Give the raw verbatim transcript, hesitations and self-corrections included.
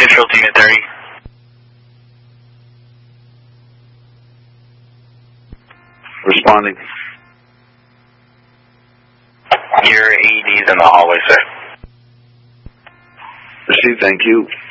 Central to Unit thirty. Responding. Your A E D is in the hallway, sir. Received, thank you.